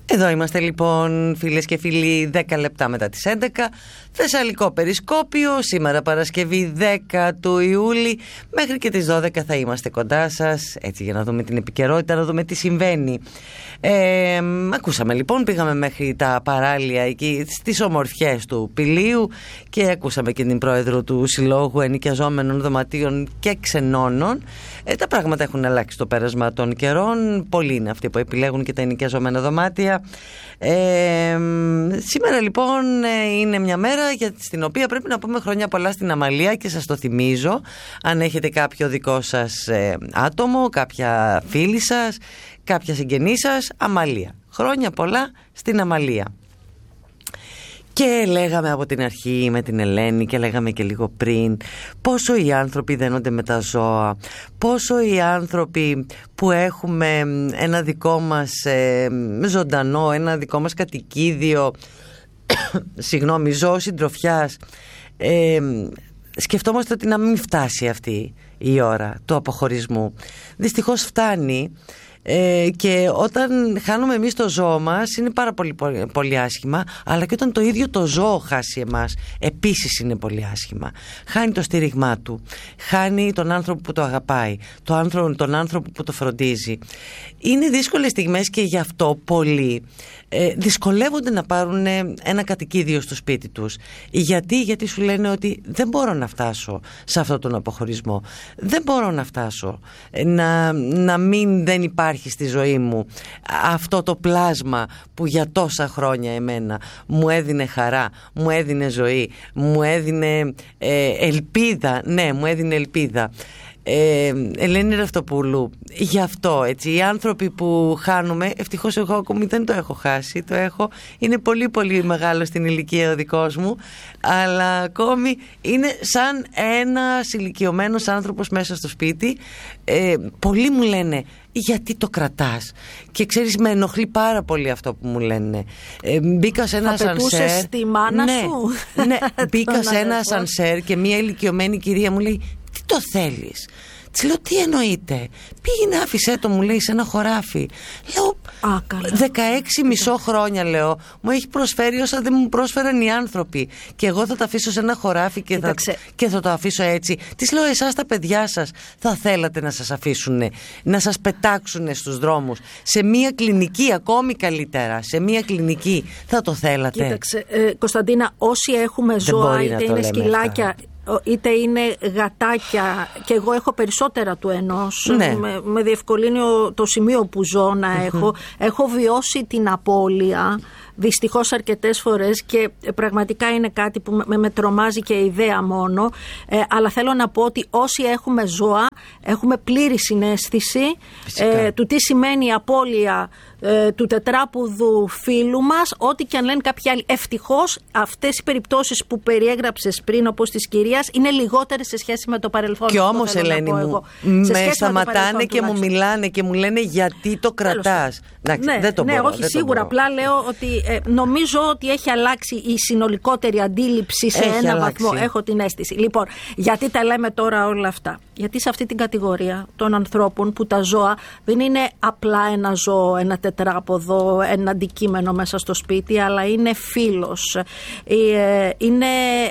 Εδώ είμαστε λοιπόν, φίλες και φίλοι, 10 λεπτά μετά τις 11, Θεσσαλικό Περισκόπιο, σήμερα Παρασκευή 10 του Ιούλη, μέχρι και τις 12 θα είμαστε κοντά σας, έτσι για να δούμε την επικαιρότητα, να δούμε τι συμβαίνει. Ακούσαμε λοιπόν, πήγαμε μέχρι τα παράλια εκεί στις ομορφιές του Πηλίου και ακούσαμε και την πρόεδρο του Συλλόγου Ενοικιαζόμενων Δωματίων και Ξενώνων. Τα πράγματα έχουν αλλάξει στο πέρασμα των καιρών, πολλοί είναι αυτοί που επιλέγουν και τα ενοικιαζόμενα δωμάτια. Σήμερα λοιπόν είναι μια μέρα στην οποία πρέπει να πούμε χρόνια πολλά στην Αμαλία και σας το θυμίζω, αν έχετε κάποιο δικό σας άτομο, κάποια φίλη σας, κάποια συγγενή σας, Αμαλία. Χρόνια πολλά στην Αμαλία. Και λέγαμε από την αρχή με την Ελένη και λέγαμε και λίγο πριν πόσο οι άνθρωποι δένονται με τα ζώα, πόσο οι άνθρωποι που έχουμε ένα δικό μας ζωντανό, ένα δικό μας κατοικίδιο, ζώο συντροφιάς, σκεφτόμαστε ότι να μην φτάσει αυτή η ώρα του αποχωρισμού. Δυστυχώς φτάνει. Και όταν χάνουμε εμείς το ζώο μας είναι πάρα πολύ άσχημα, αλλά και όταν το ίδιο το ζώο χάσει εμάς επίσης είναι πολύ άσχημα. Χάνει το στήριγμά του, χάνει τον άνθρωπο που το αγαπάει, τον άνθρωπο που το φροντίζει. Είναι δύσκολες στιγμές και γι' αυτό πολλοί δυσκολεύονται να πάρουν ένα κατοικίδιο στο σπίτι τους. Γιατί σου λένε ότι δεν μπορώ να φτάσω σε αυτόν τον αποχωρισμό, δεν μπορώ να φτάσω να μην δεν υπάρχει στη ζωή μου αυτό το πλάσμα που για τόσα χρόνια εμένα μου έδινε χαρά, μου έδινε ζωή, μου έδινε ελπίδα. Ναι, μου έδινε ελπίδα. Ελένη Ραυτοπούλου, γι' αυτό έτσι οι άνθρωποι που χάνουμε, ευτυχώς εγώ ακόμη δεν το έχω χάσει, είναι πολύ πολύ μεγάλο στην ηλικία ο δικός μου, αλλά ακόμη είναι σαν ένας ηλικιωμένος άνθρωπος μέσα στο σπίτι. Πολλοί μου λένε γιατί το κρατάς, και ξέρεις με ενοχλεί πάρα πολύ αυτό που μου λένε. Μπήκα σε ένα ασανσέρ, τη μάνα σου. Ναι, μπήκα σε ένα ασανσέρ και μια ηλικιωμένη κυρία μου λέει τι το θέλεις? Της λέω τι εννοείται? Πήγαινε άφησέ το, μου λέει, σε ένα χωράφι. Λέω 16,5 χρόνια λέω μου έχει προσφέρει όσα δεν μου πρόσφεραν οι άνθρωποι, και εγώ θα τα αφήσω σε ένα χωράφι και θα το αφήσω έτσι? Της λέω εσάς τα παιδιά σας θα θέλατε να σας αφήσουν να σας πετάξουν στους δρόμους, σε μια κλινική ακόμη καλύτερα, σε μια κλινική θα το θέλατε? Κοίταξε Κωνσταντίνα, όσοι έχουμε ζώα, είτε είναι σκυλάκια είτε είναι γατάκια, και εγώ έχω περισσότερα του ενός, ναι. Με διευκολύνει το σημείο που ζω να έχω βιώσει την απώλεια δυστυχώς αρκετές φορές, και πραγματικά είναι κάτι που με τρομάζει και η ιδέα μόνο, αλλά θέλω να πω ότι όσοι έχουμε ζώα έχουμε πλήρη συναίσθηση του τι σημαίνει η απώλεια του τετράπουδου φίλου μας, ό,τι και αν λένε κάποιοι άλλοι. Ευτυχώς αυτές οι περιπτώσεις που περιέγραψες πριν, όπως της κυρίας, είναι λιγότερες σε σχέση με το παρελθόν. Και όμως Ελένη μου, με σταματάνε και μου μιλάνε και μου λένε γιατί το κρατάς? Ναι, όχι σίγουρα, απλά λέω ότι νομίζω ότι έχει αλλάξει η συνολικότερη αντίληψη σε ένα βαθμό, έχω την αίσθηση. Λοιπόν, γιατί τα λέμε τώρα όλα αυτά? Γιατί σε αυτή την κατηγορία των ανθρώπων που τα ζώα δεν είναι απλά ένα ζώο, ένα τετράποδο, ένα αντικείμενο μέσα στο σπίτι, αλλά είναι φίλος, είναι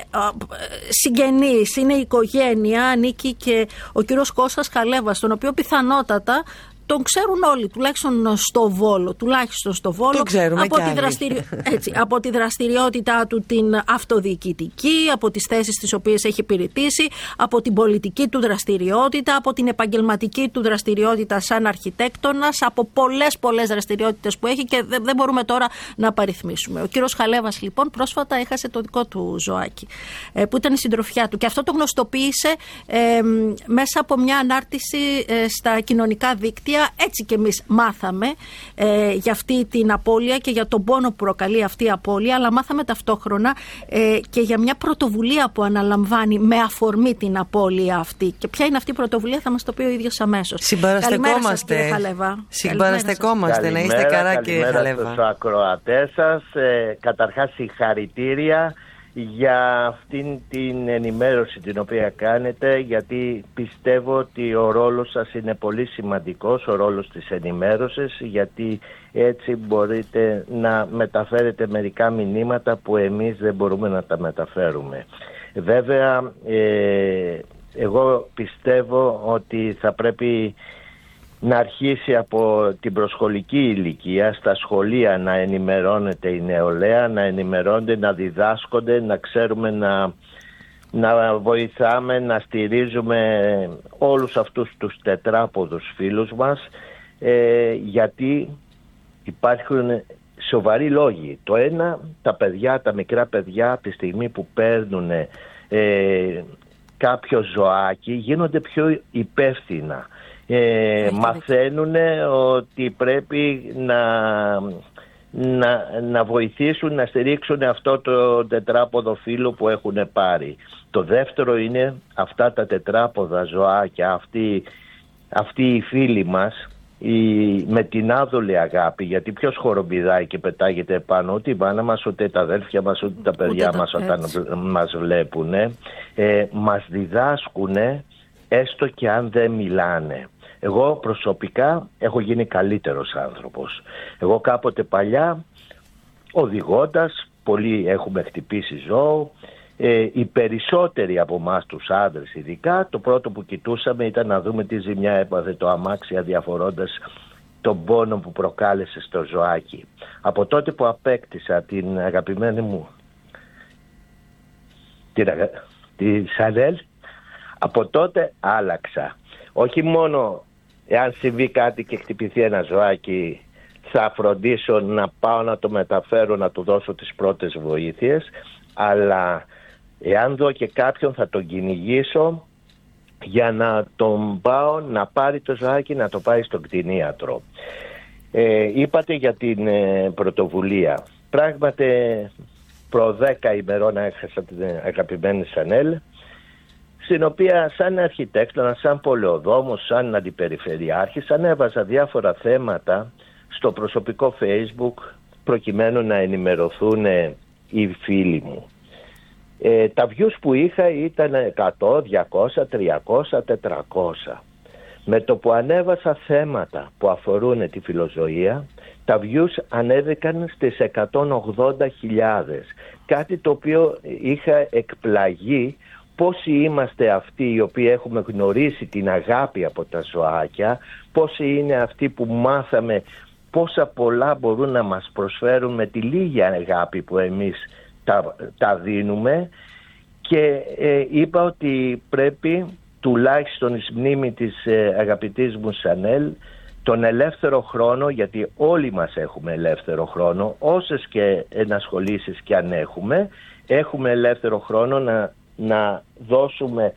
συγγενής, είναι οικογένεια. Ανήκει και ο κύριος Κώστας Χαλέβας, τον οποίο πιθανότατα τον ξέρουν όλοι, τουλάχιστον στο Βόλο. Το ξέρουμε από, από τη δραστηριότητά του την αυτοδιοικητική, από τις θέσεις τις οποίες έχει υπηρετήσει, από την πολιτική του δραστηριότητα, από την επαγγελματική του δραστηριότητα σαν αρχιτέκτονας, από πολλές δραστηριότητες που έχει, και δεν μπορούμε τώρα να παριθμίσουμε. Ο κύριος Χαλέβας λοιπόν πρόσφατα έχασε το δικό του ζωάκι, που ήταν η συντροφιά του, και αυτό το γνωστοποίησε μέσα από μια ανάρτηση στα κοινωνικά δίκτυα. Έτσι και εμείς μάθαμε για αυτή την απώλεια και για τον πόνο που προκαλεί αυτή η απώλεια, αλλά μάθαμε ταυτόχρονα και για μια πρωτοβουλία που αναλαμβάνει με αφορμή την απώλεια αυτή. Και ποια είναι αυτή η πρωτοβουλία θα μας το πει ο ίδιος αμέσως. Συμπαραστεκόμαστε. Συμπαραστεκόμαστε, να είστε καλά κύριε Χαλέβα. Καλημέρα στους ακροατές σας. Καταρχάς συγχαρητήρια για αυτήν την ενημέρωση την οποία κάνετε, γιατί πιστεύω ότι ο ρόλος σας είναι πολύ σημαντικός, ο ρόλος της ενημέρωσης, γιατί έτσι μπορείτε να μεταφέρετε μερικά μηνύματα που εμείς δεν μπορούμε να τα μεταφέρουμε. Βέβαια, εγώ πιστεύω ότι θα πρέπει να αρχίσει από την προσχολική ηλικία, στα σχολεία να ενημερώνεται η νεολαία, να ενημερώνεται, να διδάσκονται, να ξέρουμε να βοηθάμε, να στηρίζουμε όλους αυτούς τους τετράποδους φίλους μας, γιατί υπάρχουν σοβαροί λόγοι. Το ένα, τα μικρά παιδιά από τη στιγμή που παίρνουν κάποιο ζωάκι γίνονται πιο υπεύθυνα. Μαθαίνουν ότι πρέπει να βοηθήσουν, να στηρίξουν αυτό το τετράποδο φύλλο που έχουν πάρει. Το δεύτερο είναι αυτά τα τετράποδα ζωάκια, αυτοί οι φίλοι μας, με την άδολη αγάπη, γιατί ποιος χορομπηδάει και πετάγεται πάνω, ούτε η μάνα μας, ούτε τα αδέλφια μας, ούτε τα παιδιά μας όταν μας βλέπουν, μας διδάσκουν έστω και αν δεν μιλάνε. Εγώ προσωπικά έχω γίνει καλύτερος άνθρωπος. Εγώ κάποτε παλιά, οδηγώντας, πολλοί έχουμε χτυπήσει ζώο, οι περισσότεροι από εμάς τους άντρες ειδικά, το πρώτο που κοιτούσαμε ήταν να δούμε τι ζημιά έπαθε το αμάξι, αδιαφορώντας τον πόνο που προκάλεσε στο ζωάκι. Από τότε που απέκτησα την αγαπημένη μου τη Σανέλ, από τότε άλλαξα. Όχι μόνο εάν συμβεί κάτι και χτυπηθεί ένα ζωάκι, θα φροντίσω να πάω να το μεταφέρω, να του δώσω τις πρώτες βοήθειες, αλλά εάν δω και κάποιον θα τον κυνηγήσω για να τον πάω να πάρει το ζωάκι, να το πάει στον κτηνίατρο. Είπατε για την πρωτοβουλία. Πράγματι προ 10 ημερών έχασα την αγαπημένη Σανέλ, στην οποία σαν αρχιτέκτονα, σαν πολεοδόμος, σαν αντιπεριφερειάρχης ανέβαζα διάφορα θέματα στο προσωπικό Facebook προκειμένου να ενημερωθούν οι φίλοι μου. Τα views που είχα ήταν 100, 200, 300, 400. Με το που ανέβασα θέματα που αφορούν τη φιλοζωία, τα views ανέβηκαν στις 180.000. Κάτι το οποίο είχα εκπλαγεί, πόσοι είμαστε αυτοί οι οποίοι έχουμε γνωρίσει την αγάπη από τα ζωάκια, πόσοι είναι αυτοί που μάθαμε πόσα πολλά μπορούν να μας προσφέρουν με τη λίγη αγάπη που εμείς τα δίνουμε, και είπα ότι πρέπει τουλάχιστον εις μνήμη της αγαπητής μου Σανέλ τον ελεύθερο χρόνο, γιατί όλοι μας έχουμε ελεύθερο χρόνο, όσες και ενασχολήσεις και αν έχουμε ελεύθερο χρόνο να δώσουμε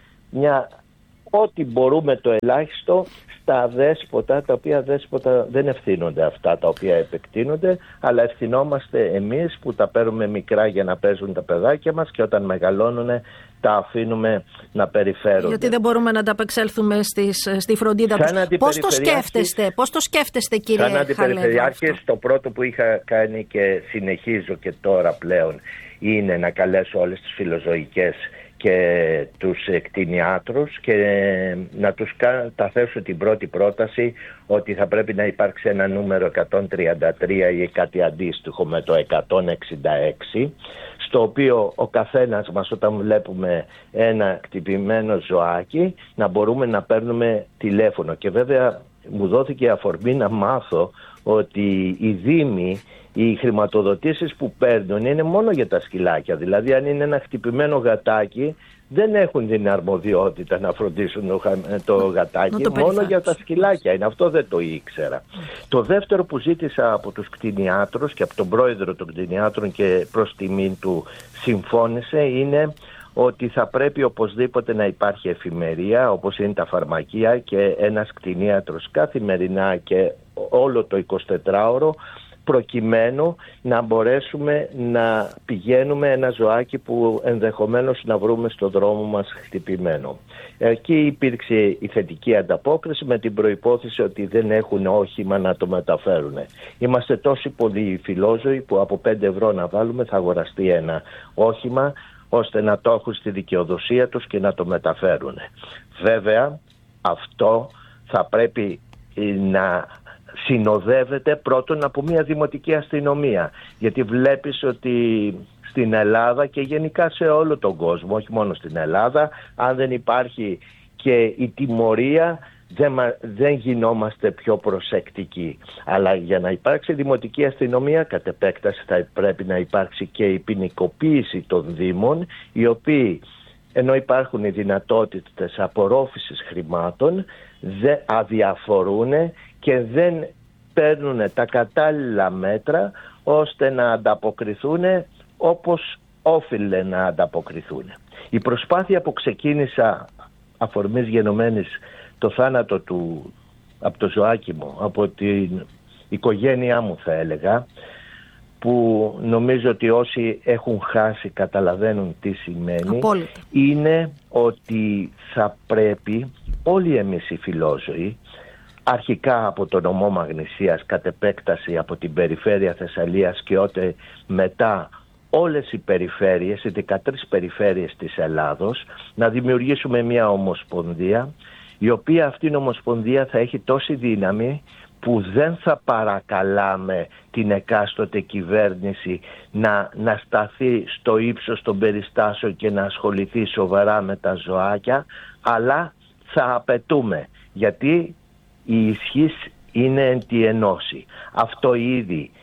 ό,τι μπορούμε το ελάχιστο στα δέσποτα, τα οποία δέσποτα δεν ευθύνονται αυτά τα οποία επεκτείνονται, αλλά ευθυνόμαστε εμείς που τα παίρνουμε μικρά για να παίζουν τα παιδάκια μας, και όταν μεγαλώνουν τα αφήνουμε να περιφέρονται. Γιατί δεν μπορούμε να τα απεξέλθουμε στη φροντίδα τους. Πώς το σκέφτεστε κύριε Χαλέδο? Σαν αντιπεριφερειάρχης, το πρώτο που είχα κάνει και συνεχίζω και τώρα πλέον είναι να καλέσω όλες τις φιλοζωικές και τους κτηνιάτρους και να τους θέσω την πρώτη πρόταση ότι θα πρέπει να υπάρξει ένα νούμερο 133 ή κάτι αντίστοιχο με το 166, στο οποίο ο καθένας μας όταν βλέπουμε ένα χτυπημένο ζωάκι να μπορούμε να παίρνουμε τηλέφωνο. Και βέβαια μου δόθηκε αφορμή να μάθω ότι οι δήμοι, οι χρηματοδοτήσεις που παίρνουν είναι μόνο για τα σκυλάκια. Δηλαδή αν είναι ένα χτυπημένο γατάκι δεν έχουν την αρμοδιότητα να φροντίσουν το γατάκι, μόνο για τα σκυλάκια είναι. Αυτό δεν το ήξερα. Το δεύτερο που ζήτησα από τους κτηνιάτρους και από τον πρόεδρο των κτηνιάτρων και προς τιμήν του συμφώνησε είναι ότι θα πρέπει οπωσδήποτε να υπάρχει εφημερία όπως είναι τα φαρμακεία και ένας κτηνίατρος καθημερινά και όλο το 24ωρο προκειμένου να μπορέσουμε να πηγαίνουμε ένα ζωάκι που ενδεχομένως να βρούμε στο δρόμο μας χτυπημένο. Εκεί υπήρξε η θετική ανταπόκριση με την προϋπόθεση ότι δεν έχουν όχημα να το μεταφέρουν. Είμαστε τόσοι πολλοί φιλόζωοι που από 5 ευρώ να βάλουμε θα αγοραστεί ένα όχημα ώστε να το έχουν στη δικαιοδοσία τους και να το μεταφέρουν. Βέβαια αυτό θα πρέπει να συνοδεύεται πρώτον από μια δημοτική αστυνομία, γιατί βλέπεις ότι στην Ελλάδα και γενικά σε όλο τον κόσμο, όχι μόνο στην Ελλάδα, αν δεν υπάρχει και η τιμωρία δεν γινόμαστε πιο προσεκτικοί. Αλλά για να υπάρξει δημοτική αστυνομία, κατ' επέκταση θα πρέπει να υπάρξει και η ποινικοποίηση των δήμων, οι οποίοι ενώ υπάρχουν οι δυνατότητες απορρόφησης χρημάτων, δεν αδιαφορούν και δεν παίρνουν τα κατάλληλα μέτρα ώστε να ανταποκριθούν όπως όφιλε να ανταποκριθούν. Η προσπάθεια που ξεκίνησα αφορμής γενομένης το θάνατο του από το ζωάκι μου, από την οικογένειά μου θα έλεγα, που νομίζω ότι όσοι έχουν χάσει καταλαβαίνουν τι σημαίνει. Απόλυτα. Είναι ότι θα πρέπει όλοι εμείς οι φιλόζωοι, αρχικά από το νομό Μαγνησίας, κατ' επέκταση από την περιφέρεια Θεσσαλίας και μετά όλες οι περιφέρειες, οι 13 περιφέρειες της Ελλάδος, να δημιουργήσουμε μια ομοσπονδία, η οποία αυτή η ομοσπονδία θα έχει τόση δύναμη που δεν θα παρακαλάμε την εκάστοτε κυβέρνηση να σταθεί στο ύψος των περιστάσεων και να ασχοληθεί σοβαρά με τα ζωάκια, αλλά θα απαιτούμε, γιατί η ισχύς είναι εν τη ενώση. Αυτό ήδη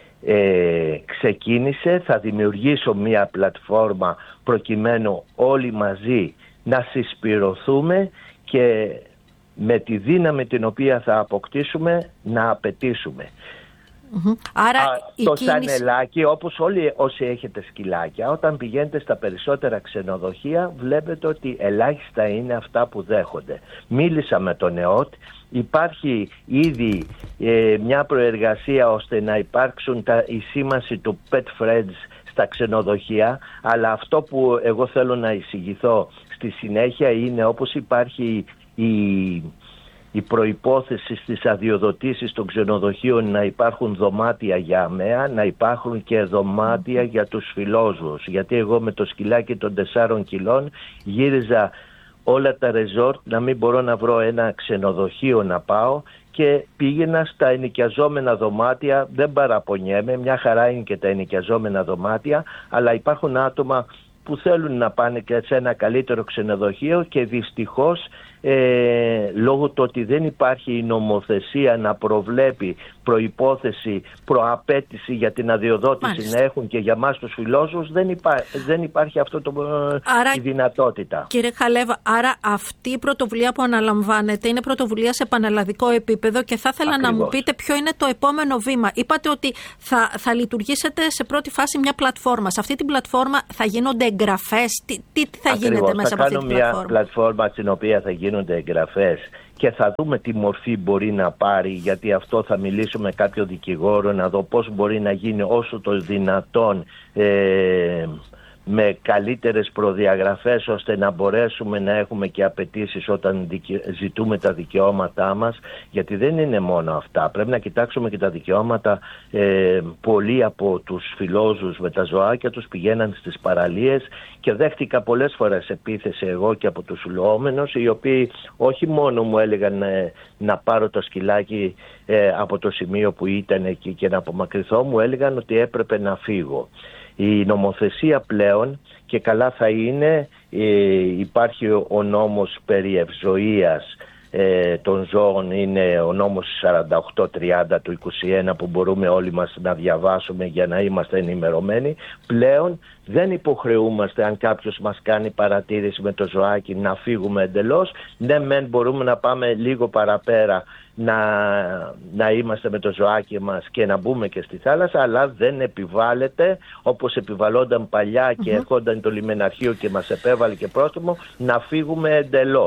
ξεκίνησε, θα δημιουργήσω μια πλατφόρμα προκειμένου όλοι μαζί να συσπηρωθούμε και με τη δύναμη την οποία θα αποκτήσουμε να απαιτήσουμε. Άρα το σανελάκι, όπως όλοι όσοι έχετε σκυλάκια, όταν πηγαίνετε στα περισσότερα ξενοδοχεία βλέπετε ότι ελάχιστα είναι αυτά που δέχονται. Μίλησα με τον ΕΟΤ, υπάρχει ήδη μια προεργασία ώστε να υπάρξουν η σήμανση του Pet Friends στα ξενοδοχεία, αλλά αυτό που εγώ θέλω να εισηγηθώ στη συνέχεια είναι, όπως υπάρχει η προϋπόθεση στις αδειοδοτήσεις των ξενοδοχείων να υπάρχουν δωμάτια για αμαία, να υπάρχουν και δωμάτια για τους φιλόζωους. Γιατί εγώ με το σκυλάκι των 4 κιλών γύριζα όλα τα ρεζόρτ να μην μπορώ να βρω ένα ξενοδοχείο να πάω και πήγαινα στα ενοικιαζόμενα δωμάτια. Δεν παραπονιέμαι, μια χαρά είναι και τα ενοικιαζόμενα δωμάτια, αλλά υπάρχουν άτομα που θέλουν να πάνε και σε ένα καλύτερο ξενοδοχείο και δυστυχώς λόγω του ότι δεν υπάρχει η νομοθεσία να προβλέπει προϋπόθεση, προαπέτηση για την αδειοδότηση, μάλιστα, να έχουν και για μας τους φιλόζωους, δεν υπάρχει αυτό η δυνατότητα. Κύριε Χαλέβα, άρα αυτή η πρωτοβουλία που αναλαμβάνετε είναι πρωτοβουλία σε πανελλαδικό επίπεδο και θα ήθελα να μου πείτε ποιο είναι το επόμενο βήμα. Είπατε ότι θα λειτουργήσετε σε πρώτη φάση μια πλατφόρμα. Σε αυτή την πλατφόρμα θα γίνονται εγγραφές, τι θα γίνεται μέσα από αυτή την πλατφόρμα? Θα κάνω μια πλατφόρμα στην οποία θα γίνονται εγγραφές και θα δούμε τι μορφή μπορεί να πάρει, γιατί αυτό θα μιλήσω με κάποιο δικηγόρο να δω πώς μπορεί να γίνει όσο το δυνατόν με καλύτερες προδιαγραφές, ώστε να μπορέσουμε να έχουμε και απαιτήσεις όταν ζητούμε τα δικαιώματά μας, γιατί δεν είναι μόνο αυτά. Πρέπει να κοιτάξουμε και τα δικαιώματα. Πολλοί από τους φιλόζους με τα ζωάκια τους πηγαίναν στις παραλίες και δέχτηκα πολλές φορές επίθεση εγώ και από τους λοόμενους, οι οποίοι όχι μόνο μου έλεγαν να πάρω το σκυλάκι από το σημείο που ήταν εκεί και να απομακρυνθώ, μου έλεγαν ότι έπρεπε να φύγω. Η νομοθεσία πλέον, και καλά θα είναι, υπάρχει ο νόμος περί ευζοίας των ζώων, είναι ο νόμος 4830 του 21 που μπορούμε όλοι μας να διαβάσουμε για να είμαστε ενημερωμένοι. Πλέον δεν υποχρεούμαστε, αν κάποιος μας κάνει παρατήρηση με το ζωάκι, να φύγουμε εντελώς. Ναι, μεν μπορούμε να πάμε λίγο παραπέρα να είμαστε με το ζωάκι μας και να μπούμε και στη θάλασσα, αλλά δεν επιβάλλεται όπως επιβαλλόταν παλιά και έρχονταν το λιμεναρχείο και μας επέβαλε και πρόστιμο, να φύγουμε εντελώς.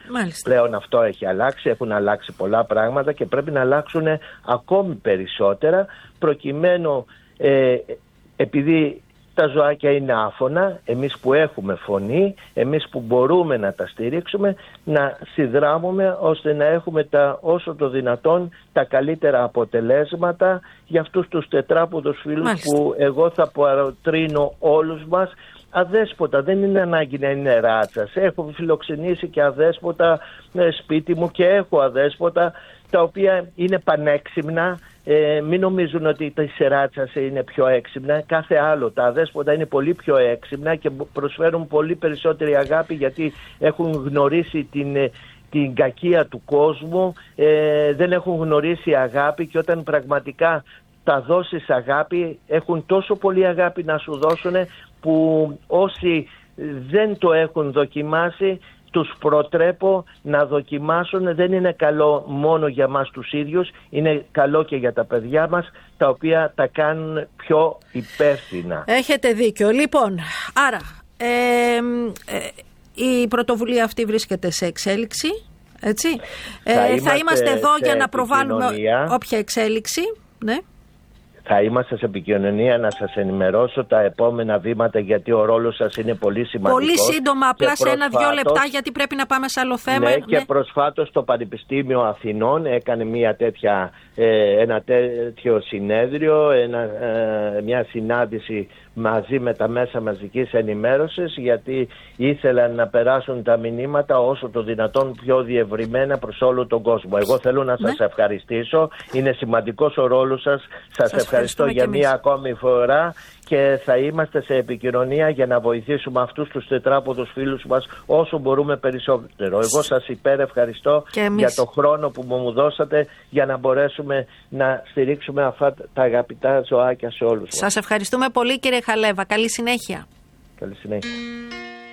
Μάλιστα. Πλέον αυτό έχει αλλάξει, έχουν αλλάξει πολλά πράγματα και πρέπει να αλλάξουν ακόμη περισσότερα, προκειμένου επειδή τα ζωάκια είναι άφωνα, εμείς που έχουμε φωνή, εμείς που μπορούμε να τα στηρίξουμε, να συνδράμουμε ώστε να έχουμε όσο το δυνατόν τα καλύτερα αποτελέσματα για αυτούς τους τετράποδους φίλους. Μάλιστα. Που εγώ θα παροτρύνω όλους μας. Αδέσποτα, δεν είναι ανάγκη να είναι ράτσας. Έχω φιλοξενήσει και αδέσποτα σπίτι μου και έχω αδέσποτα τα οποία είναι πανέξυμνα. Μην νομίζουν ότι τα ράτσας είναι πιο έξυμνα. Κάθε άλλο, τα αδέσποτα είναι πολύ πιο έξυμνα και προσφέρουν πολύ περισσότερη αγάπη, γιατί έχουν γνωρίσει την κακία του κόσμου, δεν έχουν γνωρίσει αγάπη, και όταν πραγματικά τα δώσεις αγάπη, έχουν τόσο πολύ αγάπη να σου δώσουν, που όσοι δεν το έχουν δοκιμάσει τους προτρέπω να δοκιμάσουν. Δεν είναι καλό μόνο για μας τους ίδιους, είναι καλό και για τα παιδιά μας, τα οποία τα κάνουν πιο υπεύθυνα. Έχετε δίκιο. Λοιπόν, άρα η πρωτοβουλία αυτή βρίσκεται σε εξέλιξη, έτσι. Θα είμαστε εδώ για να προβάλλουμε όποια εξέλιξη. Ναι. Θα είμαστε σε επικοινωνία να σας ενημερώσω τα επόμενα βήματα, γιατί ο ρόλος σας είναι πολύ σημαντικός. Πολύ σύντομα, απλά σε 1-2 λεπτά, γιατί πρέπει να πάμε σε άλλο θέμα. Ναι, και προσφάτως το Πανεπιστήμιο Αθηνών έκανε ένα τέτοιο συνέδριο, μια συνάντηση μαζί με τα μέσα μαζικής ενημέρωσης, γιατί ήθελαν να περάσουν τα μηνύματα όσο το δυνατόν πιο διευρυμένα προς όλο τον κόσμο. Εγώ θέλω να σας ευχαριστήσω. Είναι σημαντικός ο ρόλος σας. Σας ευχαριστώ για μία ακόμη φορά και θα είμαστε σε επικοινωνία για να βοηθήσουμε αυτούς τους τετράποδους φίλους μας όσο μπορούμε περισσότερο. Εγώ σας υπερευχαριστώ για το χρόνο που μου δώσατε για να μπορέσουμε να στηρίξουμε αυτά τα αγαπητά ζωάκια σε όλους μας. Σας ευχαριστούμε πολύ, κύριε Χαλέβα. Καλή συνέχεια. Καλή συνέχεια.